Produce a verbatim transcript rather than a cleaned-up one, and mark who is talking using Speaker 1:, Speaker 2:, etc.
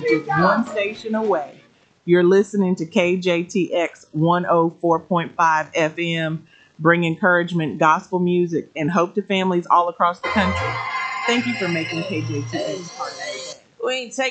Speaker 1: just one station away. You're listening to K J T X one oh four point five F M, bring encouragement, gospel music, and hope to families all across the country. Thank you for making K J T X part of your day.
Speaker 2: We ain't taking